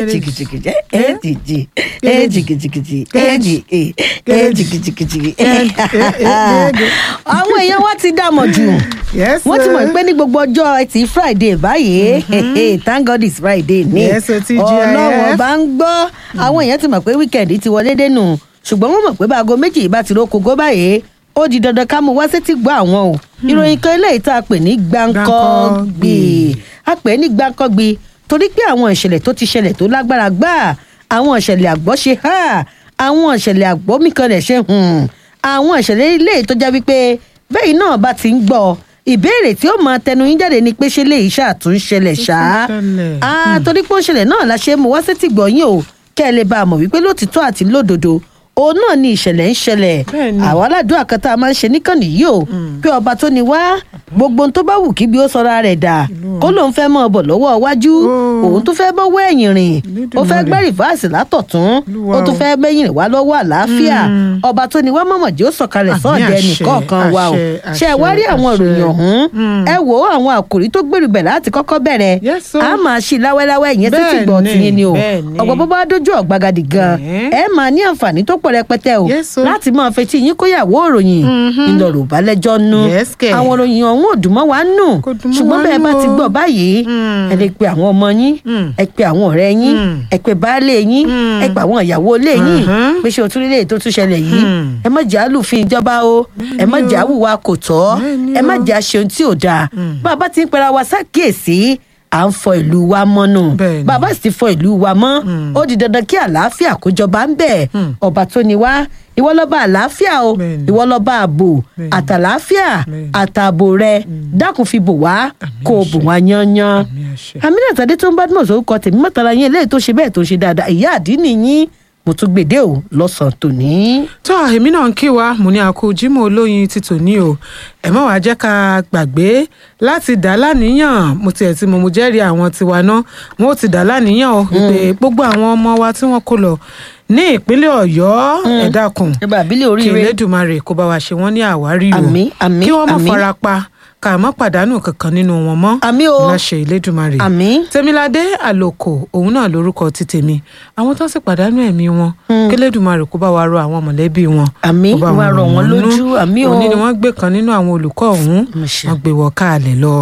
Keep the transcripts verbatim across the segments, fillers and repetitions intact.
jìgìjìgìjì ẹ jìjì ẹ jìgìjìgìjì ẹ jìgì ẹ jìgìjìgìjì. àwọn èèyàn wa ti dá mọ̀ jù wọ́n ti mọ̀ pé ní gbogbo ọjọ́ ẹtì Friday báyìí thank God it's Friday ní ọlọ́wọ́ bá ń gbọ́ àwọn èèyàn ti mọ̀ pé weekend ti wọlé dénú ṣùgbọ́n wọ́n mọ̀ pé bá aago méjì bá ti rókò gó báyìí ó di dandan ká mú wá sétí gbọ́ àwọn o ìròyìn kan eléyìí tá a pè ní gbáǹkọ́gbì a pè ní gbáǹkọ́gbì torí pé àwọn ìṣẹ̀lẹ̀ tó ti ṣẹlẹ̀ tó lágbára gbà àwọn ìṣẹ̀lẹ̀ àgbọ̀ ṣe hà àwọn ìṣẹ̀lẹ̀ àgbọ̀ mìkanlẹ̀ ṣe hùn àwọn ìṣẹ̀lẹ̀ eléyìí tó jẹ́ wípé bẹ́ẹ̀ náà bá ti ń gbọ́ ìbéèrè tí ó máa tẹnu yín jáde ni pé ṣé lè iṣẹ́ àtúnṣẹlẹ̀ ṣá torí pé ó ṣẹlẹ̀ náà la ṣe mú wá sétí gbọ́ yín o kẹ́ ẹ lè bá a mọ̀ wípé lótìtọ́ àti lódodo òun náà ni ìṣẹ̀lẹ̀ ń ṣẹlẹ̀ àwọn aládùn àkàtà máa ń ṣe níkànnì yìí o pé ọba tó ni wá gbogbo ohun tó bá wù kí bí ó sọra rẹ̀ dà kó lóun fẹ́ mọ́ ọ bọ̀ lọ́wọ́ iwájú òun tó fẹ́ bọ́wọ́ ẹ̀yìn rìn ó fẹ́ gbẹ́ rìfáàsì látọ̀tún ó tó fẹ́ mẹ́yìn rìn wá lọ́wọ́ àlàáfíà ọba tó ni wá mọ̀mọ̀ jẹ́ ó sọ̀kalẹ̀ sọ́ọ̀dẹ̀ nìkọ̀ọ̀kan wa o ṣe ẹ wá rí àwọn ìròyìn ọ̀hún ẹ wo àwọn àkòrí tó gbèrú bẹ̀ láti kọ́kọ́ bẹ̀rẹ̀ a máa ṣí láwẹ́láwẹ́ ìyẹn títí gbọ̀ tìyẹn ni o ọ̀pọ̀ bó bá dójú ọ̀gbagadì gan ẹ máa ní àǹfààní tó pọ̀ rẹpẹtẹ o láti máa fetí yín kóyàwó òròyìn ìlọrọ balẹjọ nù àwọn òròyìn ọ̀hún ò dùn mọ́ wa nù ṣùgbọ́n bẹ́ẹ̀ bá ti gbọ́ báyìí ẹ lè pe àwọn ọmọ yín ẹ pe àwọn ọ̀rẹ́ yín ẹ pe baálé yín ẹ pe àwọn ìyàwó ilé yín pé ṣé o tún lè tó tún ṣẹlẹ̀ yìí ẹ má jà á lùfin ìjọba o ẹ má jà á hùwà kò tọ́ ẹ má jà á ṣe ohun tí ò dáa bá a bá ti ń pera wa ṣàkíyèsí à ń fọ ìlú wa mọ́ nù bàbá sì ti fọ ìlú wa mọ́ ó di dandan kí àlàáfíà kó jọba ń bẹ̀ ọba tó ni wá ìwọ lọ́ba àlàáfíà o ìwọ lọ́ba ààbò àtàlàáfíà àtààbò rẹ dákun fi bò wá kó o bò wá yányán Aminat Adétúnjí Badmus orúkọ tèmi mọ́tàlá yín eléyìí tó ṣe bẹ́ẹ̀ tó ṣe dáadáa ìyá àdínì yín mo tún gbèdé o lọ́sàn-án tòní. tó èmi náà ń kí wa mo ní àkó Jímọ̀ olóyin ti tòní o ẹ má wàá jẹ́ ká gbàgbé láti dá láníyàn mo tiẹ̀ tí mo mo jẹ́rìí àwọn tiwa náà wọn ò ti dá láníyàn o pé gbogbo àwọn ọmọ wa tí wọ́n kó lọ ní ìpínlẹ̀ Ọ̀yọ́ ẹ dákun kí Elédùmarè kó bá wa ṣe wọ́n ní àwárí o kí wọ́n má fara pa ká má pàdánù kankan nínú wọn mọ́ láṣẹ Elédùmarè Tèmiládé Àlòkò òun náà lórúkọ ti tèmi àwọn tó ń sì pàdánù ẹ̀mí wọn kí Elédùmarè kó bá wa rọ àwọn mọ̀lẹ́bí wọn kó bá wa rọ wọn lójú òní ni wọ́n gbé kan nínú àwọn olùkọ́ ọ̀hún wọ́n gbé wọ káàlẹ̀ lọ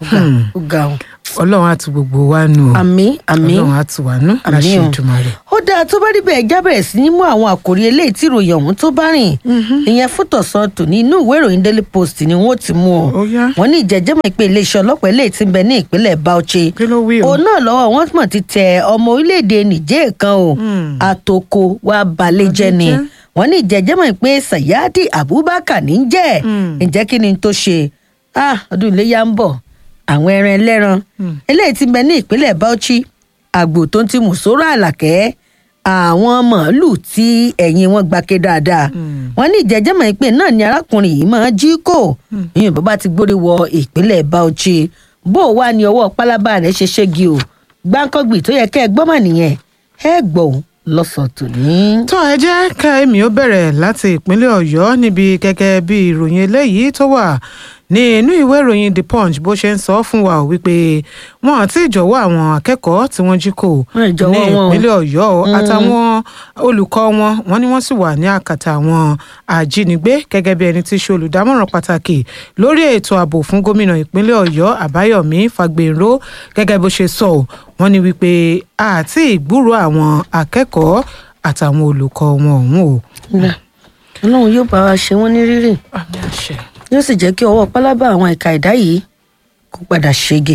Ọlọ́run àti gbogbo wa nù àmín àmín Ọlọ́run àti wà nù láṣẹ Èdùmàrè. ó dáa tó bá rí bẹ́ẹ̀ jábẹ̀rẹ̀ sí ní mú àwọn àkòrí eléyìí tí ìròyìn ọ̀hún tó bá rìn ìyẹn fún tọ̀sán tòní inú ìwé ìròyìn Daily Post ni wọ́n ti mú ọ wọ́n ní ìjẹ́jẹ́mọ̀ ìpè iléeṣẹ́ ọlọ́pàá eléyìí tí ń bẹ ní ìpínlẹ̀ Bauchi òun náà lọ́wọ́ wọn mọ̀ ti tẹ ọmọ orílẹ̀-èdè Niger kan o àtòkò wa balẹ̀ jẹ́ ni wọ́n ní ìjẹ́jẹ́mọ̀ ìpè Sayadi Abubakar ní jẹ́ ǹjẹ́ kí ni tó ṣe ọdún iléyà ń bọ̀ àwọn ẹran ẹlẹ́ran eléyìí tí ń bẹ ní ìpínlẹ̀ Bauchi àgbò tó ń ti Mùsórà Àlàkẹ́ àwọn màálùú tí ẹ̀yìn wọn gbake dáadáa wọn ní ìjẹ́jẹ́mọ̀ ìpè náà ni arákùnrin yìí máa jí kò ìyẹn bàbá ti gbórí wọ ìpínlẹ̀ Bauchi bó wà ní ọwọ́ pálábá rẹ̀ ṣe ṣégi o gbáǹkọ́gbì tó yẹ kẹ́ ẹ gbọ́mọ̀ nìyẹn ẹ gbọ́ lọ́sàn tòní. tó ẹ jẹ́ ká èmi ó bẹ̀rẹ̀ láti ìpínlẹ̀ Ọ̀yọ́ níbi gẹ́gẹ́ bí ìròyìn eléyìí tó wà ní inú ìwé ìròyìn The Punch bó ṣe ń sọ fún wa wípé wọn àti ìjọ̀wọ́ àwọn akẹ́kọ̀ọ́ tí wọ́n jí kò ní ìpínlẹ̀ Ọ̀yọ́ àtàwọn olùkọ́ wọn wọn ni wọ́n sì wà ní àkàtà àwọn ajínigbé gẹ́gẹ́ bí ẹni tí í ṣe olùdámọ̀ràn pàtàkì lórí ètò ààbò fún gómìnà ìpínlẹ̀ Ọ̀yọ́ Àbáyọ̀mí Fagbènró gẹ́gẹ́ bó ṣe sọ wọ́n ní wípé àti ìgbúrò àwọn akẹ́kọ̀ọ́ àtàwọn olùkọ́ wọn ọ̀hún o. Ọlọ́run yóò bá wa ṣe wọ́n ní rírì àmín àṣẹ yóò sì jẹ́ kí ọwọ́ pálábá àwọn ẹ̀ka ẹ̀dá yìí kó padà ṣege.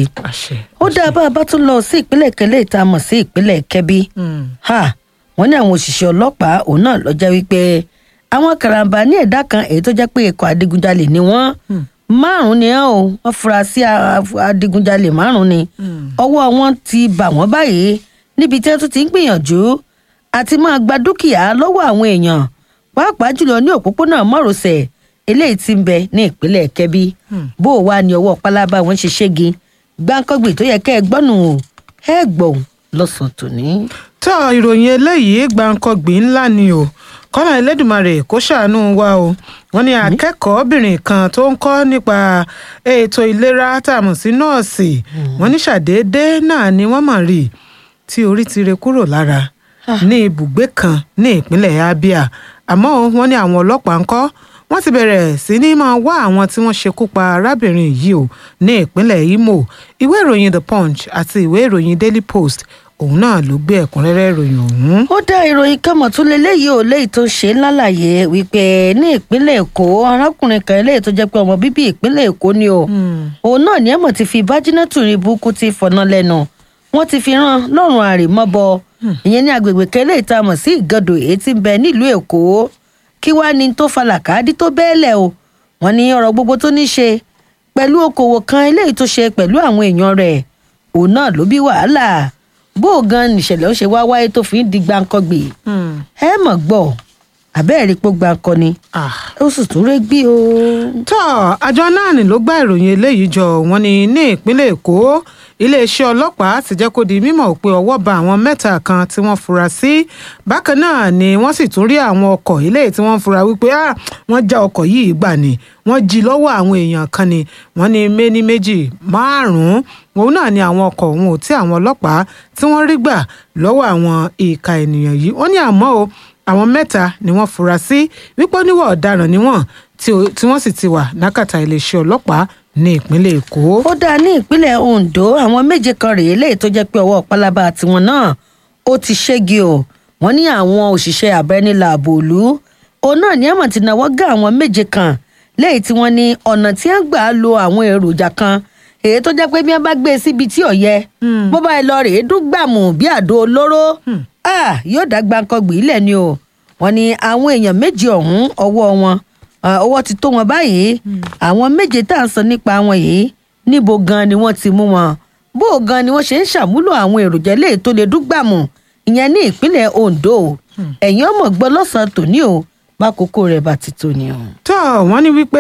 ó dáa bá a bá tún lọ sí ìpínlẹ̀ kẹlẹ́ ìta mọ̀ sí ìpínlẹ̀ Kẹ́bí. wọ́n ní àwọn òṣìṣẹ́ ọlọ́pàá òun náà ló jẹ́ wípé àwọn karambà ní ẹ̀dá kan èyí tó jẹ́ pé ikọ̀ adigunjalè ni wọ́n márùn-ún ni wọ́n wọ́n fura sí adigunjalè márùn-ún ni ọwọ́ wọn ti bà wọ́n báyìí níbi tí wọ́n tún ti ń gbìyànjú àti máa gba dúkìá lọ́wọ́ àwọn èèyàn pàápàá jùlọ ní òpópónà márosẹ̀ eléyìí tí ń bẹ ní ìpínlẹ̀ Kẹ́bí bó o wá ní ọwọ́ pálábá wọn ṣe ṣégi gbáǹkọ́gbì tó yẹ kẹ́ ẹ gbọ́nù o ẹ gbọ́ lọ́sàn-án tòní. tó ìròyìn eléyìí gbáǹkọ́gbì ńlá ni o kọ́nà Elédùmarè kó ṣàánú wa o wọ́n ní akẹ́kọ̀ọ́bìnrin kan tó ń kọ́ nípa ètò ìlera tá a mọ̀ sí nọ́ọ̀sì wọ́n ní ṣàdédé náà ni wọ́n mọ̀ rí tí orí ti re kúrò lára ní ibùgbé kan ní ìpínlẹ̀ Abia àmọ́ wọ́n ní àwọn ọlọ́pàá ńkọ́ wọ́n ti bẹ̀rẹ̀ sí ní máa wá àwọn tí wọ́n ṣekú pa arábìnrin yìí o ní ìpínlẹ̀ Imo. Ìwé ìròyìn The Punch àti ìwé ìròyìn Daily Post òun náà ló gbé ẹ̀kúnrẹ́rẹ́ ìròyìn ọ̀hún. ó dá ìròyìn kan mọ̀ tún lélẹ́yìí ò léyìí tó ṣe lálàyé wípé ní ìpínlẹ̀ Èkó arákùnrin kan eléyìí tó jẹ́ pé ọmọ bíbí ìpínlẹ̀ Èkó ni o òun náà ní ẹ̀mọ̀ ti fi bájínátù rí burúkú ti fọ̀nà lẹ́nu wọ́n ti fi rán lọ́rùn àrèmọ́bọ ìyẹn ní agbègbè kan eléyìí tá a mọ̀ sí Ìgàndò èyí tí ń bẹ nílùú Èkó kí wàá ní tó fa làkàdí tó bẹ́ẹ̀lẹ̀ o wọ́n ní ọ̀rọ̀ gbogbo tó ní ṣe pẹ̀lú okòwò kan eléyìí tó ṣe pẹ̀lú àwọn èèyàn rẹ̀ òun náà ló bí wàhálà bó o gan nìṣẹ̀lẹ̀ ó ṣe wá wáyé tó fi ń di gbáǹkọ́gbè ẹ mọ̀ gbọ́ àbẹ́ẹ̀rí pé gbáǹkọ́ ni ó sì tún rẹ́ gbé o. tó àjọ náà ni ló gbá ìròyìn eléyìí jọ wọ́n ní ní ìpínlẹ̀ Èkó iléeṣẹ́ ọlọ́pàá ti jẹ́ kó di mímọ̀ pé ọwọ́ bá àwọn mẹ́ta kan tí wọ́n fura sí bákan náà ni wọ́n sì tún rí àwọn ọkọ̀ eléyìí tí wọ́n fura wípé wọ́n já ọkọ̀ yìí gbà ni wọ́n jí lọ́wọ́ àwọn èèyàn kan ni wọ́n ní méní méjì márùn-ún òun náà ni àwọn ọkọ̀ òun ò tí àwọn ọlọ́pàá tí wọ́n rí gbà lọ́wọ́ àwọn ìka ènìyàn yìí wọ́n ní àmọ́ o àwọn mẹ́ta ni wọ́n fura sí wípé oníwà ọ̀daràn ni wọ́n tí wọ́n sì ti wà lákàtà iléeṣẹ́ ọlọ́pàá ní ìpínlẹ̀ Èkó. ó dáa ní ìpínlẹ̀ Ondo àwọn méje kan rèé léyìí tó jẹ́ pé ọwọ́ pálábá tiwọn náà ó ti ṣégi o wọ́n ní àwọn òṣìṣẹ́ abẹ́nilà àbòlú òun náà ní ẹ̀mọ̀ ti náwó gá àwọn méje kan léyìí tí wọ́n ní ọ̀nà tí wọ́n gbà lo àwọn èròjà kan èyí tó jẹ́ pé bí wọ́n bá gbé e síbi tí ò yẹ bó bá lọ rèé dúgbàmù bí àdó olóró yóò dá gbáǹkọ́gbì ilẹ̀ ni o wọ́n ní àwọn èèyàn méje ọ̀hún ọwọ́ wọn ọwọ́ ti tó wọn báyìí àwọn méje tá à ń sọ nípa wọn yìí níbo gan ni wọ́n ti mú wọn bó gan ni wọ́n ṣe ń ṣàmúlò àwọn èròjà eléyìí tó lè dúgbàmù ìyẹn ní ìpínlẹ̀ Ondo ẹ̀yin ọmọ gbọ́ lọ́sàn-án tòní o bákòókò rẹ̀ bá ti tó ni o. tó wọ́n ní wípé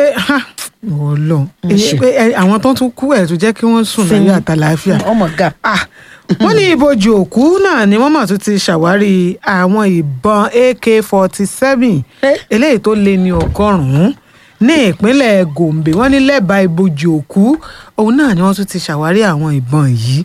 ọlọ àwọn tó tún kú ẹ̀ tó jẹ́ kí wọ́n sùn láyé àtàlàáfíà ọmọ ga. wọ́n ní ibojì òkú náà ni wọ́n mà tún ti ṣàwárí àwọn ìbọn A K forty-seven eléyìí tó lé ní ọgọ́rùn-ún ní ìpínlẹ̀ Gombe wọ́n ní lẹ́bàá ibojì òkú òun náà ni wọ́n tún ti ṣàwárí àwọn ìbọn yìí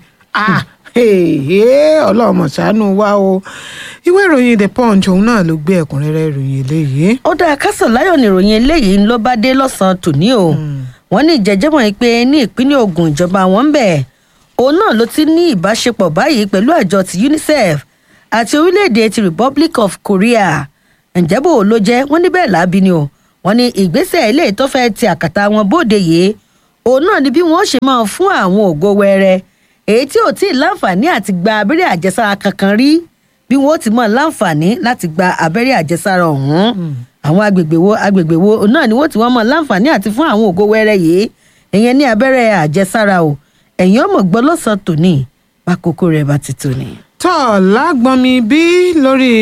ọlọ́run mọ̀ ṣàánú wa o ìwé ìròyìn The Punch òun náà ló gbé ẹ̀kúnrẹ́rẹ́ ìròyìn eléyìí. ó dáa kásán láyọ̀ ní ìròyìn eléyìí ló bá dé lọ́sàn-án tòní o wọ́n ní ìjẹ́jẹ́mọ̀ yìí pé ní ìpínlẹ̀ Ògùn ìjọba wọn ń bẹ̀ òun náà ló ti ní ìbáṣepọ̀ báyìí pẹ̀lú àjọ ti UNICEF àti orílẹ̀-èdè ti Republic of Korea ǹjẹ́ bò ló jẹ́ wọ́n ní bẹ́ẹ̀ láabi ni o wọ́n ní ìgbésẹ̀ eléyìí tó fẹ́ ti àkàtà wọn bóde yìí òun náà ni bí wọ́n ṣe máa fún àwọn ògo wẹrẹ èyí tí ò tí ì láǹfààní àti gba abẹ́rẹ́ àjẹsára kankan rí bí wọ́n ti mọ̀ láǹfààní láti gba abẹ́rẹ́ àjẹsára ọ̀hún àwọn agbègbè wo agbègbè wo náà ni wọ́n ti wọ́n mọ̀ láǹfààní àti fún àwọn ògo wẹrẹ yìí ìyẹn ní abẹ́rẹ́ àjẹsára o ẹ̀yin ọmọ gbọ́ lọ́sàn tòní bákòókò rẹ̀ bá ti tòní. tọ́ lágbọ́nmi bí lórí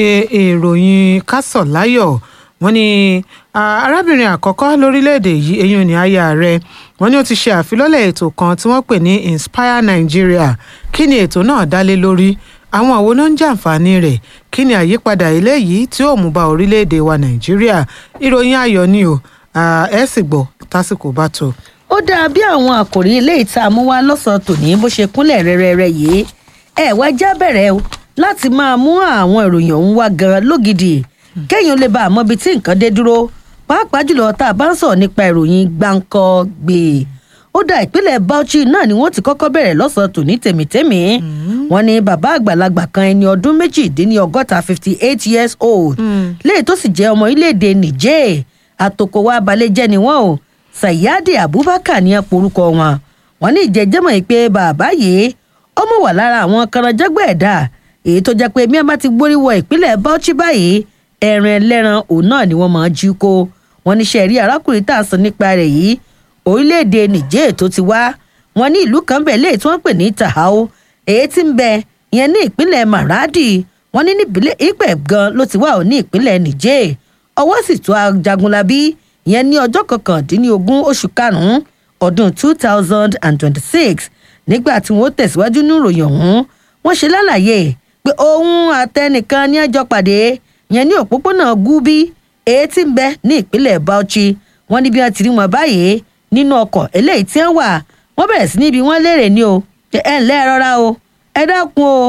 ìròyìn kásọ̀láyọ̀ wọ́n ní arábìnrin àkọ́kọ́ lórílẹ̀‐èdè yìí eyín ní aya rẹ̀ wọ́n ní ó ti ṣe àfilọ́lẹ̀ ètò kan tí wọ́n pè ní Inspire Nigeria kí ni ètò náà dá lé lórí àwọn àwo ló ń jàǹfààní rẹ̀ kí ni àyípadà eléyìí tí ó mú bá orílẹ̀‐èdè wa Nàìjíríà ìròyìn ayọ̀ ni o ẹ sì gbọ́ tásìkò bá tó. ó dáa bí àwọn àkòrí ilé ìta mú wá lọ́sàn-án tòní bó ṣe kúnlẹ̀ rẹ́rẹ́rẹ́ yìí ẹ wá já bẹ̀rẹ̀ o láti máa mú àwọn ìròyìn ọ̀hún wá gan lógidì kẹ́yìn ó lè bá àmọ́ ibi tí nǹkan dé dúró pàápàá jùlọ tá a bá ń sọ̀rọ̀ nípa ìròyìn gbáǹkọ́gbè ó dá ìpínlẹ̀ Bauchi náà ni wọ́n ti kọ́kọ́ bẹ̀rẹ̀ lọ́sàn-án tòní tèmítèmí wọ́n ní bàbá àgbàlagbà kan ẹni ọdún méjìdínlọ́gọ́ta fifty eight years old léyìí tó sì jẹ́ ọmọ orílẹ̀-èdè Niger àtòkòwá abalẹ̀jẹ́ ni wọ́n o Sayadi Abubakar ní orúkọ wọn wọ́n ní ìjẹ́jẹ́mọ̀ yìí pé bàbá yìí ọmọ wà lára àwọn kanranjágbé ẹ̀dá èyí tó jẹ́ pé bí wọ́n bá ti gbórí wọ ìpínlẹ̀ Bauchi báyìí ẹran ẹlẹ́ran òun náà ni wọ́n máa jí kó wọ́n ní ṣe rí arákùnrin tá a sọ nípa rẹ̀ yìí orílẹ̀-èdè Niger tó ti wá wọ́n ní ìlú kan bẹ̀ léyìí tí wọ́n pè ní Tahao èyí tí ń bẹ ìyẹn ní ìpínlẹ̀ Maradi wọ́n ní nípínlẹ̀ Ìpẹ́ gan ló ti wá ò ní ìpínlẹ̀ Niger ọwọ́ sì tó Ajagunlabi ìyẹn ní ọjọ́ kọkàndínlógún oṣù karùn-ún ọdún two thousand and twenty-six nígbà tí wọ́n tẹ̀síwájú ní ìròyìn ọ̀hún wọ́n ṣe lálàyé pé òun àtẹnìkan ní ẹjọ́ pàdé yẹn ní òpópónà Gúbí èyí tí ń bẹ ní ìpínlẹ̀ Bauchi wọ́n ní bí wọ́n ti rí wọn báyìí nínú ọkọ̀ eléyìí tí wọ́n wà wọ́n bẹ̀rẹ̀ sí níbi wọ́n léèrè ní o ẹ ǹlẹ́ ẹ rọra o ẹ dákun o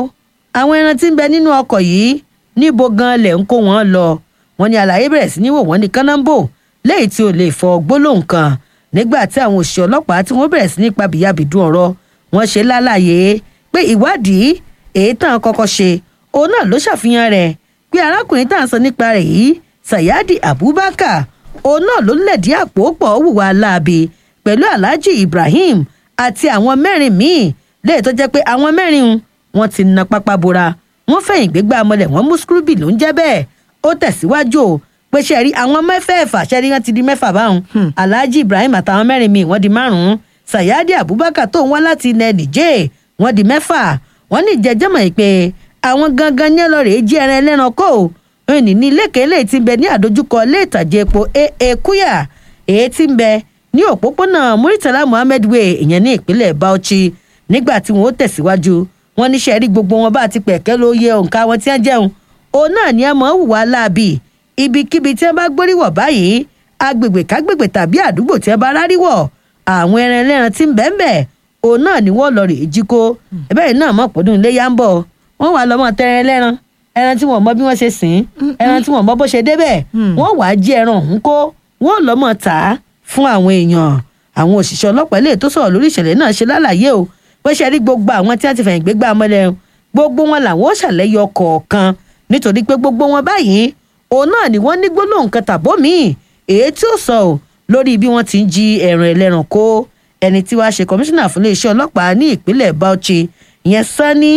àwọn ẹran tí ń bẹ nínú ọkọ̀ yìí níbo gan lẹ̀ ń kó wọn lọ wọn ni àlàyé bẹ̀rẹ̀ sí ní wò wọ́n ní kánáńbò léyìí tí ò lè fọ gbólóhùn kan nígbà tí àwọn òṣìṣẹ́ ọlọ́pàá tí wọ́n bẹ̀rẹ̀ sí ní pabìyàbìdún ọ̀rọ̀ wọn ṣe lálàyé pé ìwádìí èyí tàn kọ́kọ́ ṣe òun náà ló ṣàfihàn rẹ̀ pé arákùnrin tá à ń sọ nípa rẹ̀ yìí Sayadi Abubakar òun náà ló lẹ̀dí àpò pọ̀ hùwà láabi pẹ̀lú Alhaji Ibrahim àti àwọn mẹ́rin míì léyìí tó jẹ́ pé àwọn mẹ́rin wọn ti na pápá bora wọn fẹ̀yìn gbégbá mọ́lẹ̀ wọn mú skrubi ló ń jẹ́ bẹ́ẹ̀ ó tẹ̀síwájú o pé ṣe rí àwọn mẹ́fẹ̀ẹ̀fà ṣe rí wọn ti di mẹ́fà báwọn Alhaji Ibrahim àtàwọn mẹ́rin míì wọ́n di márùn-ún Sayadi Abubakar tó ń wá láti ilẹ̀ Niger wọ́n di mẹ́fà wọ́n ní ìjẹ́jẹ́mọ̀ pé àwọn gangan ní ẹlọ́rẹ̀ẹ́ jí ẹran ẹlẹ́ran kó òní ní ilékèélé tí ń bẹ ní àdójúkọ ilé ìtàjẹ epo aa kúyà èyí tí ń bẹ ní òpópónà Muritala Muhammed Way ìyẹn ní ìpínlẹ̀ Bauchi nígbà tí wọn ó tẹ̀síwájú wọn níṣẹ́ rí gbogbo wọn bá ti pẹ̀kẹ́ ló yẹ òǹkà wọn tí wọ́n jẹun òun náà ni ẹ mọ̀ hùwà láabi ibikíbi tí wọ́n bá gbóríwọ̀ báyìí agbègbè kágbègbè tàbí àdúgbò tí wọ́n bá ráríwọ̀ àwọn ẹran ẹlẹ́ran tí ń bẹ ń bẹ òun náà ni wọ́n lọ rèé jí kó ẹbẹ́ yìí náà mọ̀ pọ̀dún iléyà ń bọ̀ wọ́n wà lọ́mọ tẹran ẹlẹ́ran ẹran tí wọ́n mọ bí wọ́n ṣe sìn ẹran tí wọ́n mọ bó ṣe débẹ̀ wọ́n wàá jí ẹran ọ̀hún kó wọ́n lọ́mọ tà á fún àwọn èèyàn àwọn òṣìṣẹ́ ọlọ́pàá ilé tó sọ̀rọ̀ lórí ìṣẹ̀lẹ̀ náà ṣe lálàyé o pé ṣe rí gbogbo àwọn tí wọ́n ti fẹ̀yìn gbégbá mọ́lẹ̀ gbogbo wọn làwọn ó ṣàlẹ́yọ kọ̀ọ̀kan nítorí pé gbogbo wọn báyìí òun náà ni wọ́n ní gbólóhùn kan tàbó míì èyí tí ó sọ ò lórí bí wọ́n ti ń jí ẹran ẹlẹ́ran kó ẹni tí wàá ṣe kọmíṣánná fún iléeṣẹ́ ọlọ́pàá ní ìpínlẹ̀ Bauchi ìyẹn Sani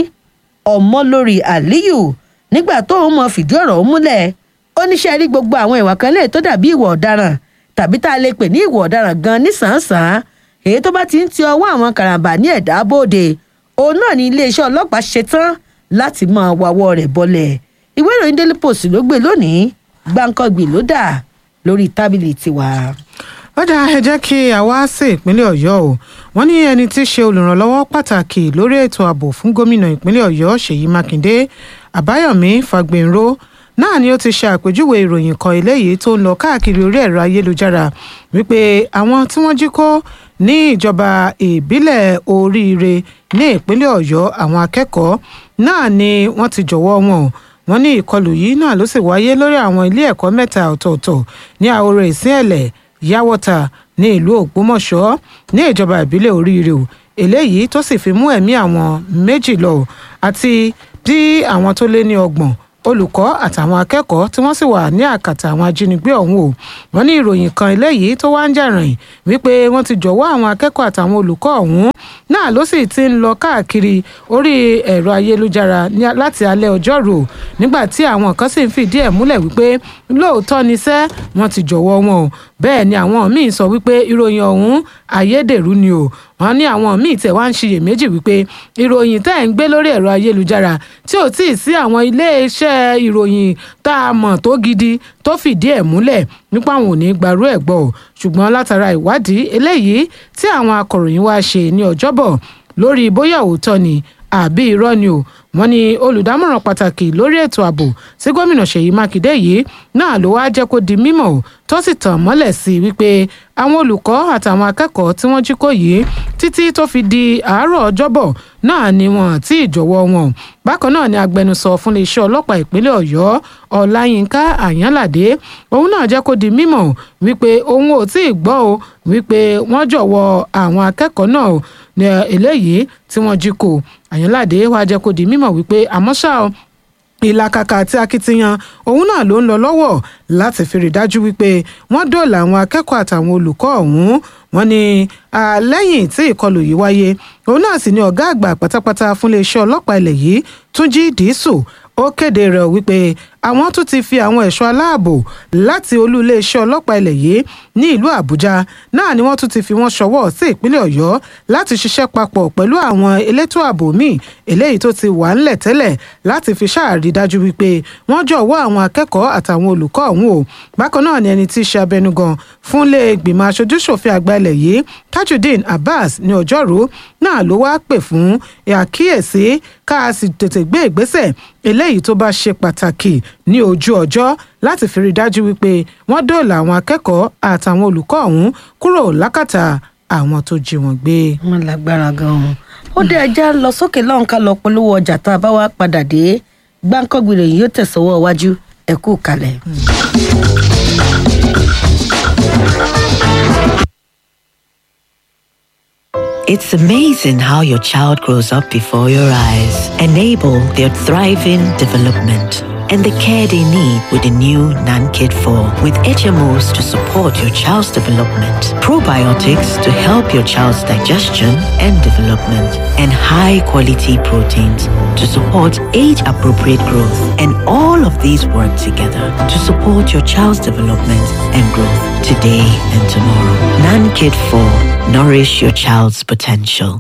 Ọmọlórí Aliyu nígbà tó ń mọ fìdí ọ̀rọ̀ ó múlẹ̀ ó níṣẹ́ rí gbogbo àwọn ìwà kan lè tó dàbí ìwà ọ̀daràn tàbí tá a lè pè ní ìwà ọ̀daràn gan nísànsán èyí tó bá ti ń ti ọwọ́ àwọn karambà ní ẹ̀dá bóde òun náà ní iléeṣẹ́ ọlọ́pàá ṣetán láti máa wáwọ́ rẹ̀ bọ́lẹ̀ ìwé ìròyìn Daily Post ló gbé lónìí gbáǹkọ́gbì ló dà lórí tábìlì tiwa. ọjà ẹ jẹ́ kí a wá sí ìpínlẹ̀ Ọ̀yọ́ o wọ́n ní ẹni tí í ṣe olùrànlọ́wọ́ pàtàkì lórí ètò ààbò fún gómìnà ìpínlẹ̀ Ọ̀yọ́ Ṣèyí Mákindé Àbáyọ̀mí Fágbènró náà ni ó ti ṣe àpèjúwe ìròyìn kan eléyìí tó ń lọ káàkiri orí ẹ̀rọ ayélujára wípé àwọn tí wọ́n jí kó ní ìjọba ìbílẹ̀ Oríire ní ìpínlẹ̀ Ọ̀yọ́ àwọn akẹ́kọ̀ọ́ náà ni wọ́n ti jọ̀wọ́ wọn o wọ́n ní ìkọlù yìí náà ló sì wáyé lórí àwọn ilé ẹ̀kọ́ mẹ́ta ọ̀tọ̀ọ̀tọ̀ ní Àhóró Ìsínẹ̀lẹ̀ Yáwọ́ta ní ìlú Ògbómọ̀ṣọ́ ní ìjọba ìbílẹ̀ Oríire o eléyìí tó sì fi mú ẹ̀mí àwọn méjì lọ àti bí àwọn tó lé ní ọgbọ̀n olùkọ́ àtàwọn akẹ́kọ̀ọ́ tí wọ́n sì wà ní àkàtà àwọn ajínigbé ọ̀hún o wọ́n ní ìròyìn kan eléyìí tó wá ń jà rìn wípé wọ́n ti jọ̀wọ́ àwọn akẹ́kọ̀ọ́ àtàwọn olùkọ́ ọ̀hún náà ló sì ti ń lọ káàkiri orí ẹ̀rọ ayélujára láti alẹ́ ọjọ́rú nígbà tí àwọn kan sì ń fìdí ẹ̀ múlẹ̀ wípé lóòótọ́ ni sẹ́ wọ́n ti jọ̀wọ́ wọn o bẹ́ẹ̀ ni àwọn míín sọ wípé ìròyìn ọ̀hún ayédèrú ni o wọ́n ní àwọn míín tẹ̀ wá ń ṣiyèméjì wípé ìròyìn tẹ́ ẹ̀ ń gbé lórí ẹ̀rọ ayélujára tí ò tíì sí àwọn iléeṣẹ́ ìròyìn tá a mọ̀ tó gidi tó fìdí ẹ̀ múlẹ̀ nípa àwọn ò ní gbarú ẹ̀ gbọ́ ṣùgbọ́n látara ìwádìí eléyìí tí àwọn akọ̀ròyìn wá ṣe ní ọjọ́bọ̀ lórí bóyá òótọ́ ni àbí irọ́ ni o wọ́n ní olùdámọ̀ràn pàtàkì lórí ètò ààbò sí gómìnà Ṣèyí Mákindé yìí náà ló wáá jẹ́ kó di mímọ̀ o tó sì tàn mọ́lẹ̀ sí wípé àwọn olùkọ́ àtàwọn akẹ́kọ̀ọ́ tí wọ́n jí kó yìí títí tó fi di àárọ̀ ọjọ́bọ̀ náà ni wọ́n àti ìjọ̀wọ́ wọn bákan náà ni agbẹnusọ fún iléeṣẹ́ ọlọ́pàá ìpínlẹ̀ Ọ̀yọ́ Ọláyínká Àyànládé òun náà jẹ́ kó di mímọ̀ wípé òun ò tí ì gbọ́ o wípé wọ́n jọ̀wọ́ àwọn akẹ́kọ̀ọ́ náà o ní eléyìí tí wọ́n jí kó Àyànládé wàá jẹ́ kó di mímọ̀ wípé àmọ́ ṣá o ìlàkàkà àti akitiyan òun náà ló ń lọ lọ́wọ́ láti fi rí dájú wípé wọ́n dóòlà àwọn akẹ́kọ̀ọ́ àtàwọn olùkọ́ ọ̀hún wọ́n ní lẹ́yìn tí ìkọlù yìí wáyé òun náà sì ni ọ̀gá àgbà pátápátá fún iléeṣẹ́ ọlọ́pàá ilẹ̀ yìí Túnjí Dìísù ó kéde rẹ̀ wípé àwọn tún ti fi àwọn ẹ̀ṣọ́ aláàbò láti olú iléeṣẹ́ ọlọ́pàá ilẹ̀ yìí ní ìlú Àbújá náà ni wọ́n tún ti fi wọ́n ṣọwọ́ sí ìpínlẹ̀ Ọ̀yọ́ láti ṣiṣẹ́ papọ̀ pẹ̀lú àwọn elétò ààbò míì eléyìí tó ti wà ńlẹ̀ tẹ́lẹ̀ láti fi ṣàrí dájú wípé wọ́n jọ̀wọ́ àwọn akẹ́kọ̀ọ́ àtàwọn olùkọ́ ọ̀hún o bákan náà ni ẹni tí í ṣe abẹnugan fún ilé ìgbìmọ̀ aṣojúṣòfin àgbà ilẹ̀ yìí Tajudeen Abbas ní ọjọ́rú náà ló wá pè fún àkíyèsí ká a sì tètè gbé ìgbésẹ̀ eléyìí tó bá ṣe pàtàkì ní ojú ọjọ́ láti fi rí dájú wípé wọ́n dóòlà àwọn akẹ́kọ̀ọ́ àtàwọn olùkọ́ ọ̀hún kúrò lákàtà àwọn tó jí wọn gbé. wọ́n lágbára gan-an ó dé ẹja lọ sókè lọ́hùn ká lọ polówó ọjà tá a bá wá padà dé gbáǹkọ́gbìnrin yìí yóò tẹ̀sọ́wọ́ iwájú ẹ kú kalẹ̀. It's amazing how your child grows up before your eyes. Enable their thriving development and the care they need with the new NanKid four with H M Os to support your child's development, probiotics to help your child's digestion and development, and high-quality proteins to support age-appropriate growth. And all of these work together to support your child's development and growth today and tomorrow. NanKid four. Nourish your child's potential.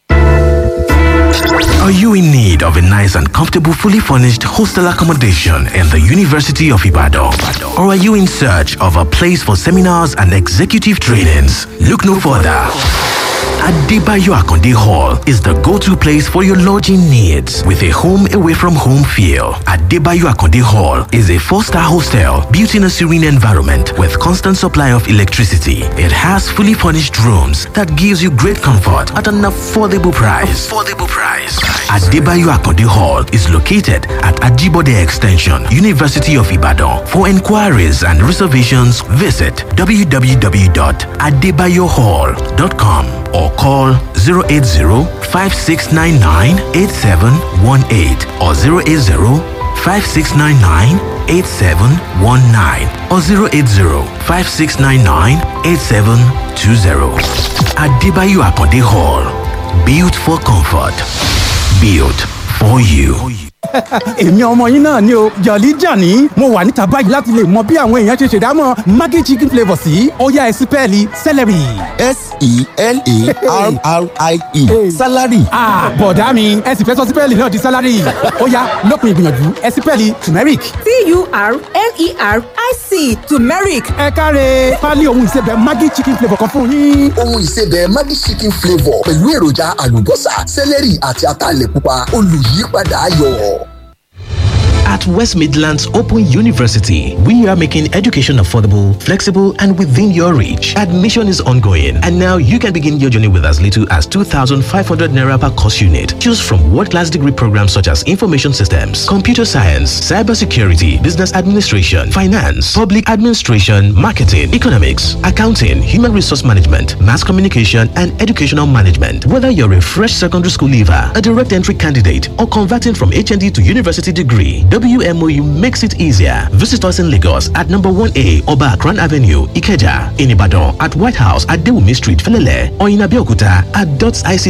Are you in need of a nice and comfortable, fully furnished hostel accommodation in the University of Ibadan? Or are you in search of a place for seminars and executive trainings? Look no further. Adebayo Akonde Hall is the go-to place for your lodging needs with a home away from home feel. Adebayo Akonde Hall is a four-star hostel built in a serene environment with constant supply of electricity. It has fully furnished rooms that gives you great comfort at an affordable price. Affordable price. Adebayo Akonde Hall is located at Ajibode Extension, University of Ibadan. For inquiries and reservations, visit w w w dot adebayo hall dot com or call zero eight zero, five six nine nine, eight seven one eight or zero eight zero, five six nine nine, eight seven one nine or zero eight zero, five six nine nine, eight seven two zero. Adebayo Akonde Hall. Built for comfort. Built for you. èmi ọmọ yín náà ni o Jolly Johnny mo wà níta báyìí láti lè mọ bí àwọn èèyàn ṣe ṣèdámọ̀ Maggi chicken flavour sí ó yá ẹ sí pẹ́ẹ́lí celery. s e l a r r i e salary. ah bọ̀dá mi ẹ sì fẹ́ sọ sí pẹ́ẹ́lì náà di salary ó yá lópin ìgbìyànjú ẹ sí pẹ́ẹ́lì turmeric. t u r m e r i c turmeric. ẹ káre pálí ohun ìsebẹ̀ Maggi chicken flavour kan fún yín. ohun ìsebẹ̀ Maggi chicken flavour pẹ̀lú èròjà àlùbọ́sà celery àti ataalẹ̀ pupa olùyípadà ayọ̀. At West Midlands Open University, we are making education affordable, flexible, and within your reach. Admission is ongoing, and now you can begin your journey with as little as two thousand five hundred naira per course unit. Choose from world-class degree programs such as Information Systems, Computer Science, Cybersecurity, Business Administration, Finance, Public Administration, Marketing, Economics, Accounting, Human Resource Management, Mass Communication, and Educational Management. Whether you're a fresh secondary school leaver, a direct entry candidate, or converting from H N D to university degree, W M O U makes it easier. Visit us in Lagos at number one A Oba Akran Avenue, Ikeja, in Ibadan at White House at Dewumi Street, Felele, or in Abeokuta at Dots I C